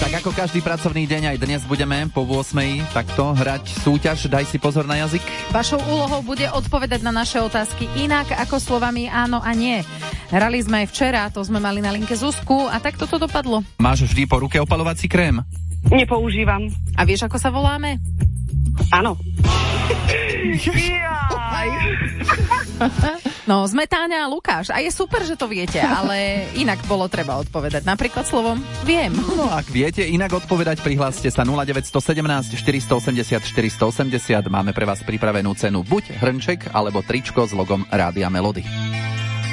Tak ako každý pracovný deň, aj dnes budeme po 8:00 takto hrať súťaž Daj si pozor na jazyk. Vašou úlohou bude odpovedať na naše otázky inak ako slovami áno a nie. Hrali sme aj včera, to sme mali na linke Zuzku a tak toto dopadlo. Máš vždy po ruke opalovací krém? Nepoužívam. A vieš, ako sa voláme? Áno. No, sme Táňa a Lukáš a je super, že to viete, ale inak bolo treba odpovedať. Napríklad slovom viem. No, ak viete inak odpovedať, prihláste sa 0917 480 480. Máme pre vás pripravenú cenu buď hrnček, alebo tričko s logom Rádia Melody.